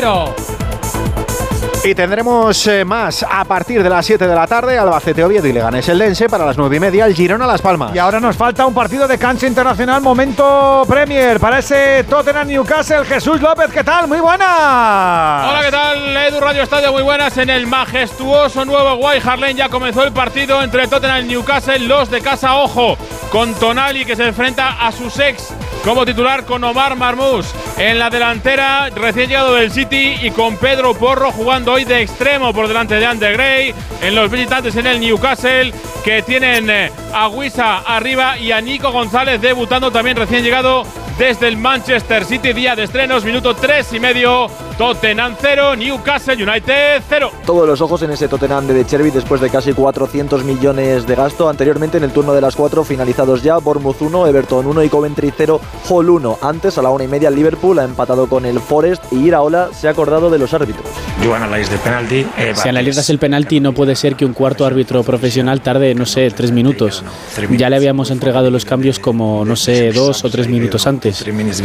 Radio. Y tendremos más a partir de las 7 de la tarde. Albacete, Oviedo y Leganés Eldense. Para las 9:30 el Girona Las Palmas. Y ahora nos falta un partido de cancha internacional, momento Premier, para ese Tottenham Newcastle. Jesús López, ¿qué tal? Muy buenas. Hola, ¿qué tal? Edu Radio Estadio, muy buenas. En el majestuoso nuevo White Hart Lane ya comenzó el partido entre Tottenham y Newcastle. Los de casa, ojo, con Tonali, que se enfrenta a sus ex como titular, con Omar Marmoush en la delantera, recién llegado del City, y con Pedro Porro jugando hoy de extremo por delante de Andy Gray. En los visitantes en el Newcastle, que tienen a Wissa arriba y a Nico González debutando también recién llegado desde el Manchester City. Día de estrenos, minuto 3:30. Tottenham 0, Newcastle United 0. Todos los ojos en ese Tottenham de De Zerbi después de casi 400 millones de gasto. Anteriormente, en el turno de las 4 finalizados ya, Bournemouth 1, Everton 1 y Coventry 0, Hull 1. Antes, a la 1:30, Liverpool ha empatado con el Forest y Iraola se ha acordado de los árbitros. Si analizas el penalti, no puede ser que un cuarto árbitro profesional tarde, no sé, 3 minutos. Ya le habíamos entregado los cambios como, no sé, 2 o 3 minutos antes.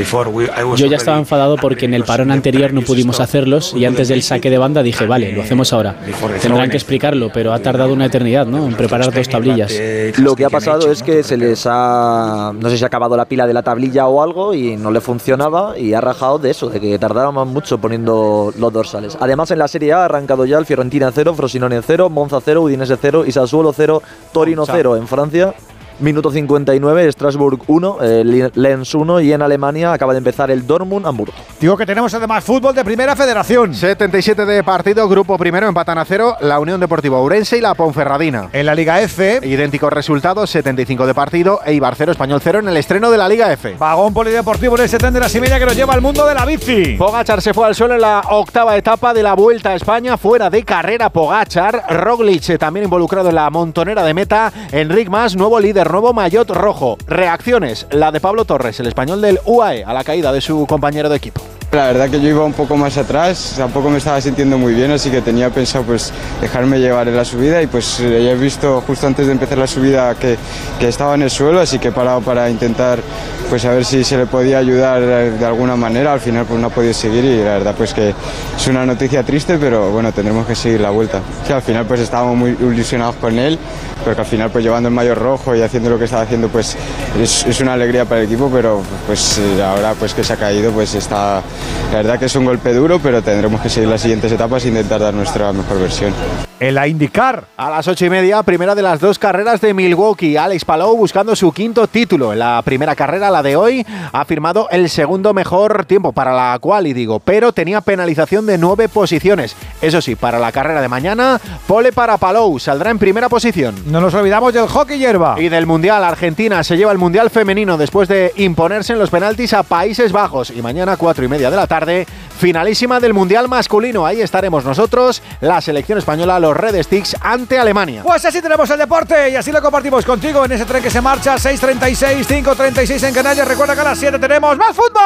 Yo ya estaba enfadado porque en el parón anterior no pudimos hacerlos, y antes del saque de banda dije, vale, lo hacemos ahora. Tendrán que explicarlo, pero ha tardado una eternidad, ¿no?, en preparar 2 tablillas. Lo que ha pasado es que se les ha, no sé si ha acabado la pila de la tablilla o algo y no le funcionaba, y ha rajado de eso, de que tardaron mucho poniendo los dorsales. Además, en la Serie A ha arrancado ya el Fiorentina 0, Frosinone 0, Monza 0, Udinese 0 y Sassuolo 0, Torino 0. En Francia, minuto 59, Strasbourg 1, Lens 1, y en Alemania acaba de empezar el Dortmund-Hamburgo. Digo que tenemos además fútbol de Primera Federación. 77 de partido, grupo primero, empatan a 0 la Unión Deportiva Ourense y la Ponferradina. En la Liga F, idénticos resultados, 75 de partido, Eibar 0, Español 0 en el estreno de la Liga F. vagón polideportivo en el 70 de la Semilla que nos lleva al mundo de la bici. Pogačar se fue al suelo en la octava etapa de la Vuelta a España, fuera de carrera Pogačar. Roglic también involucrado en la montonera de meta. Enric Mas, nuevo líder, nuevo maillot rojo. Reacciones, la de Pablo Torres, el español del UAE, a la caída de su compañero de equipo. La verdad que yo iba un poco más atrás, tampoco me estaba sintiendo muy bien, así que tenía pensado pues dejarme llevar en la subida, y pues ya he visto justo antes de empezar la subida que estaba en el suelo, así que he parado para intentar pues a ver si se le podía ayudar de alguna manera. Al final pues no ha podido seguir, y la verdad pues que es una noticia triste, pero bueno, tendremos que seguir la vuelta. Sí, al final pues estábamos muy ilusionados con él, porque al final pues llevando el maillot rojo y haciendo lo que estaba haciendo pues es una alegría para el equipo, pero pues ahora pues que se ha caído pues está... La verdad que es un golpe duro, pero tendremos que seguir las siguientes etapas e intentar dar nuestra mejor versión. En la IndyCar, a las 8:30, primera de las 2 carreras de Milwaukee. Alex Palou buscando su 5º título. En la primera carrera, la de hoy, ha firmado el segundo mejor tiempo para la quali, digo, pero tenía penalización de 9 posiciones. Eso sí, para la carrera de mañana, pole para Palou, saldrá en primera posición. No nos olvidamos del hockey hierba. Y del Mundial. Argentina se lleva el Mundial femenino después de imponerse en los penaltis a Países Bajos. Y mañana, 4:30 de la tarde, finalísima del Mundial masculino. Ahí estaremos nosotros, la selección española, los Red Sticks, ante Alemania. Pues así tenemos el deporte y así lo compartimos contigo en ese tren que se marcha. 6:36, 5:36 en Canarias. Recuerda que a las 7 tenemos más fútbol.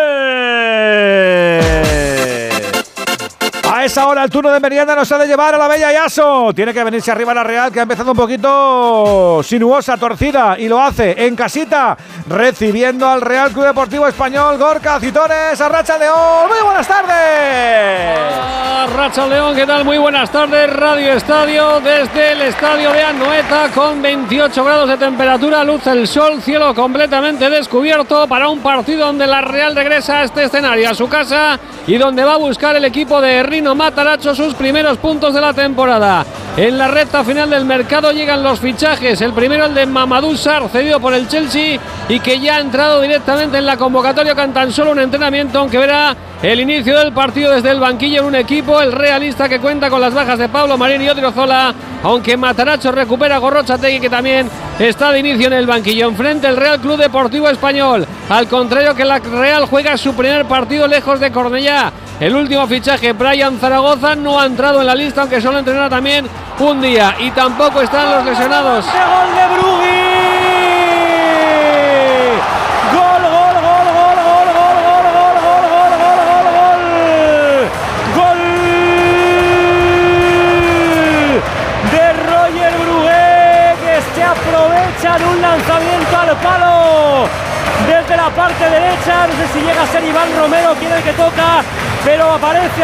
A esa hora el turno de merienda nos ha de llevar a la Bella Yaso. Tiene que venirse arriba la Real, que ha empezado un poquito sinuosa, torcida, y lo hace en casita, recibiendo al Real Club Deportivo Español. Gorka Citores, Arracha León. Muy buenas tardes. Arracha León, ¿qué tal? Muy buenas tardes. Radio Estadio, desde el estadio de Anoeta, con 28 grados de temperatura, luce el sol, cielo completamente descubierto para un partido donde la Real regresa a este escenario, a su casa, y donde va a buscar el equipo de Rino Matarazzo sus primeros puntos de la temporada. En la recta final del mercado llegan los fichajes. El primero, el de Mamadou Sarr, cedido por el Chelsea y que ya ha entrado directamente en la convocatoria con tan solo un entrenamiento, aunque verá el inicio del partido desde el banquillo en un equipo, el realista, que cuenta con las bajas de Pablo Marín y Odriozola, aunque Matarazzo recupera a Gorrochategui, que también está de inicio en el banquillo. Enfrente el Real Club Deportivo Español, al contrario que la Real, juega su primer partido lejos de Cornellá. El último fichaje, Brian Zaragoza, no ha entrado en la lista, aunque solo entrenará también un día, y tampoco están los lesionados. ¡Gol de Brugui! ¡Gol, gol, gol, gol, gol, gol, gol, gol, gol, gol, gol, gol! ¡Gol de Roger Brugué, que se aprovecha de un lanzamiento al palo desde la parte derecha! No sé si llega a ser Iván Romero quien el que toca, pero aparece